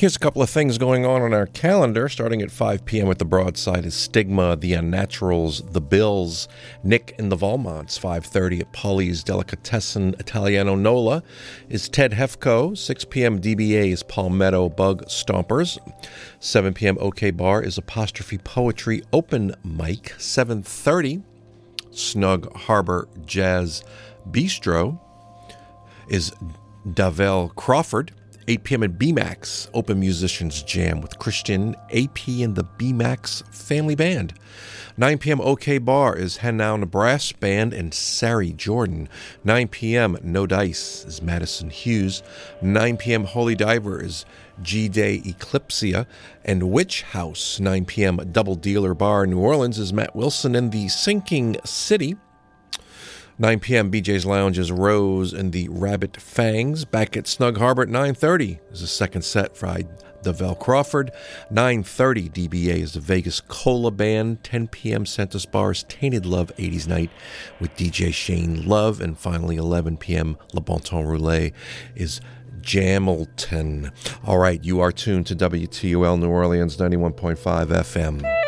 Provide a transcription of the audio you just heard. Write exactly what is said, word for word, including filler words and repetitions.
Here's a couple of things going on on our calendar. Starting at five p.m. with the Broadside is Stigma, The Unnaturals, The Bills, Nick and the Valmonts. five thirty at Polly's Delicatessen Italiano Nola is Ted Hefko. six p.m. D B A is Palmetto Bug Stompers. seven p.m. OK Bar is Apostrophe Poetry Open Mic. seven thirty Snug Harbor Jazz Bistro is Davell Crawford. eight p.m. at B MAX, Open Musicians Jam with Christian A P and the B MAX Family Band. nine p.m. OK Bar is Hanown Brass Band and Sari Jordan. nine p.m. No Dice is Madison Hughes. nine p.m. Holy Diver is G-Day Eclipsia. And Witch House, nine p.m. Double Dealer Bar New Orleans is Matt Wilson and the Sinking City. nine p.m. B J's Lounge is Rose and the Rabbit Fangs. Back at Snug Harbor at nine thirty is the second set for Davell Crawford. nine thirty D B A is the Vegas Cola Band. ten p.m. Santos Bar's Tainted Love eighties Night with D J Shane Love. And finally, eleven p.m. Le Bon Temps Roulette is Jamilton. All right, you are tuned to W T U L New Orleans ninety-one point five F M.